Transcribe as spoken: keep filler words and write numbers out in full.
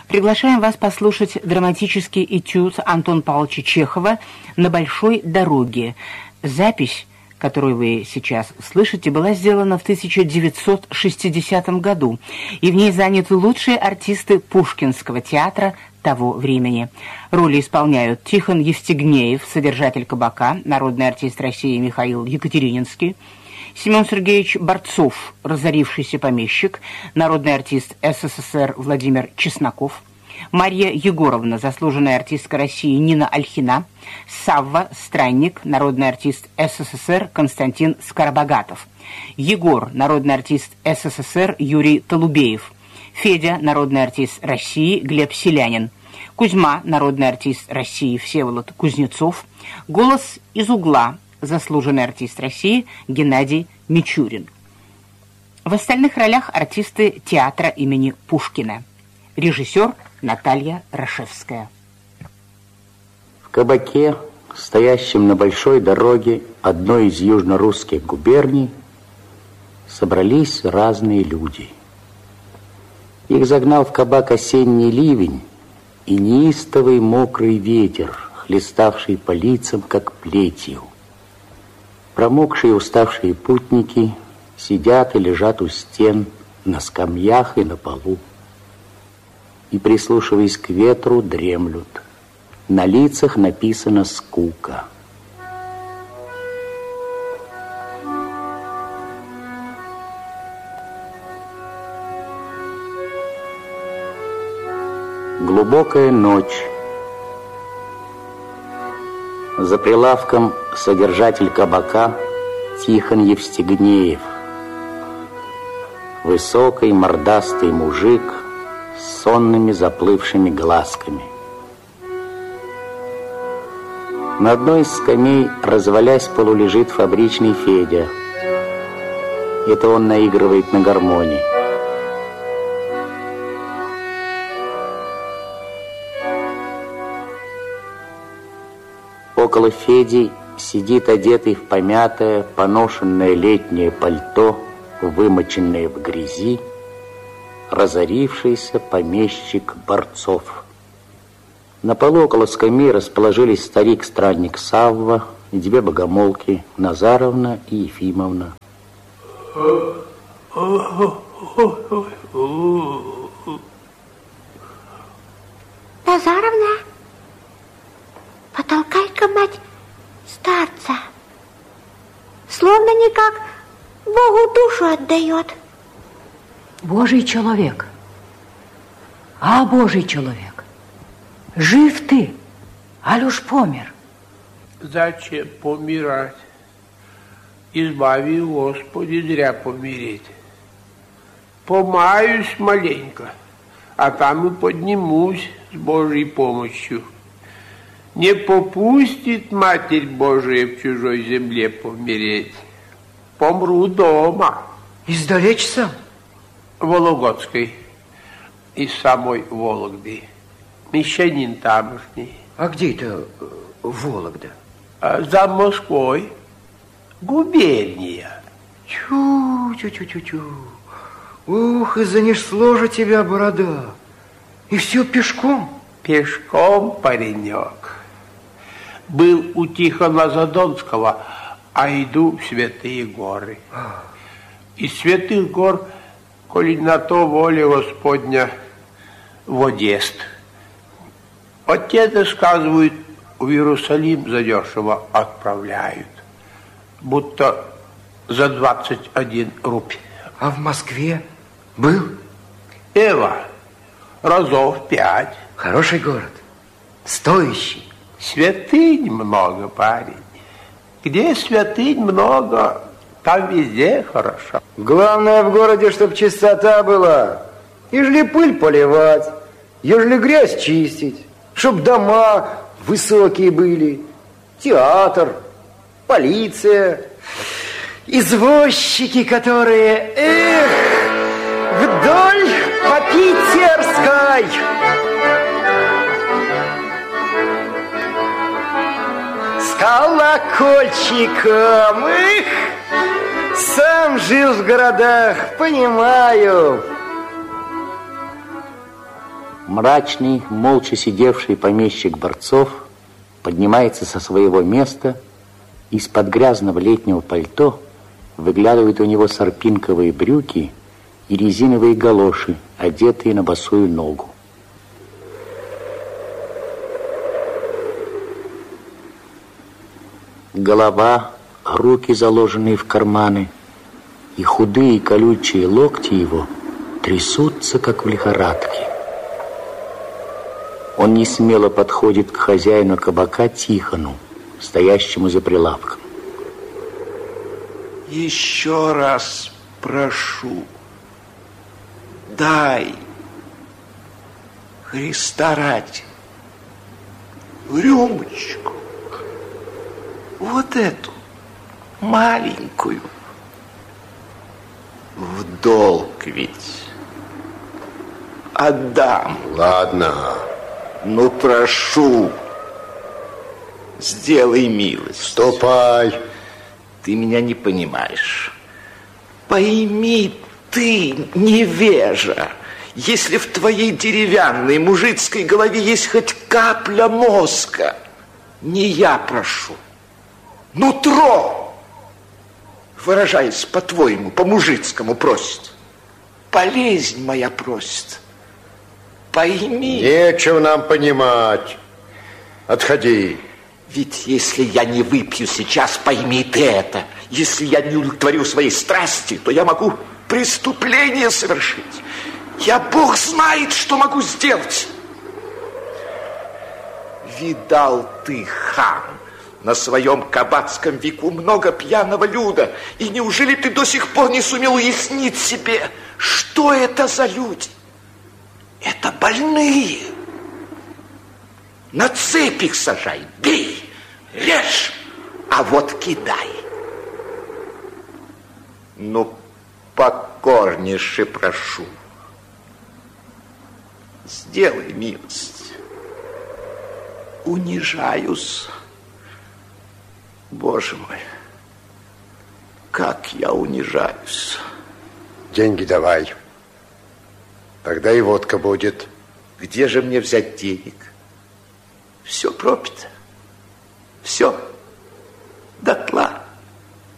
Приглашаем вас послушать драматический этюд Антона Павловича Чехова «На большой дороге». Запись, которую вы сейчас слышите, была сделана в тысяча девятьсот шестидесятом году, и в ней заняты лучшие артисты Пушкинского театра того времени. Роли исполняют Тихон Евстигнеев, содержатель кабака, народный артист России Михаил Екатерининский, Семен Сергеевич Борцов, разорившийся помещик, народный артист СССР Владимир Чесноков, Марья Егоровна, заслуженная артистка России Нина Ольхина, Савва, странник, народный артист СССР Константин Скоробогатов, Егор, народный артист СССР Юрий Толубеев, Федя, народный артист России Глеб Селянин, Кузьма, народный артист России Всеволод Кузнецов, голос из угла, заслуженный артист России Геннадий Мичурин. В остальных ролях артисты театра имени Пушкина. Режиссер Наталья Рашевская. В кабаке, стоящем на большой дороге одной из южно-русских губерний, собрались разные люди. Их загнал в кабак осенний ливень и неистовый мокрый ветер, хлеставший по лицам, как плетью. Промокшие уставшие путники сидят и лежат у стен, на скамьях и на полу. И, прислушиваясь к ветру, дремлют. На лицах написана скука. Глубокая ночь. За прилавком содержатель кабака Тихон Евстигнеев. Высокий мордастый мужик с сонными заплывшими глазками. На одной из скамей, развалясь, полулежит фабричный Федя. Это он наигрывает на гармонии. Около Феди сидит одетый в помятое, поношенное летнее пальто, вымоченное в грязи, разорившийся помещик Борцов. На полу около скамьи расположились старик-странник Савва и две богомолки Назаровна и Ефимовна. Назаровна, потолкай-ка, мать, старца. Словно никак Богу душу отдает. Божий человек. А, Божий человек, жив ты, аль уж помер? Зачем помирать? Избави, Господи, зря помереть. Помаюсь маленько, а там и поднимусь с Божьей помощью. Не попустит Матерь Божия в чужой земле помереть. Помру дома. Издалечь сам? Вологодской, из самой Вологды. Мещанин тамошний. А где это Вологда? За Москвой. Губерния. Чу-чу-чу-чу-чу. Ух, и занесло же тебя, борода. И все пешком? Пешком, паренек. Был у Тихона Задонского, а иду в Святые горы. Из Святых гор, коли на то воля Господня, в Одест. Вот те, сказывают, в Иерусалим задешево отправляют. Будто за двадцать один рубль. А в Москве был? Эва, разов пять. Хороший город, стоящий. Святынь много, парень. Где святынь много, там везде хорошо. Главное в городе, чтоб чистота была. Ежели пыль поливать, ежели грязь чистить, чтоб дома высокие были, театр, полиция, извозчики, которые, эх, вдоль по Питерской. С колокольчиком, эх, сам жил в городах, понимаю. Мрачный, молча сидевший помещик Борцов поднимается со своего места, и из-под грязного летнего пальто выглядывают у него сарпинковые брюки и резиновые галоши, одетые на босую ногу. Голова, руки, заложенные в карманы, и худые колючие локти его трясутся, как в лихорадке. Он несмело подходит к хозяину кабака Тихону, стоящему за прилавком. Еще раз прошу, дай, Христа ради, рюмочку, вот эту, маленькую, в долг ведь отдам. Ладно. Ну, прошу, сделай милость. Ступай. Ты меня не понимаешь. Пойми ты, невежа, если в твоей деревянной мужицкой голове есть хоть капля мозга, не я прошу, нутро, выражаясь по-твоему, по-мужицкому просит. Болезнь моя просит. Пойми. Нечего нам понимать. Отходи. Ведь если я не выпью сейчас, пойми ты это. Если я не удовлетворю своей страсти, то я могу преступление совершить. Я, Бог знает, что могу сделать. Видал ты, хам, на своем кабацком веку много пьяного люда. И неужели ты до сих пор не сумел уяснить себе, что это за люди? Это больные. На цепь их сажай, бей, режь, а вот кидай. Ну, покорнейше прошу, сделай милость. Унижаюсь. Боже мой, как я унижаюсь. Деньги давай. Тогда и водка будет. Где же мне взять денег? Все пропито. Все.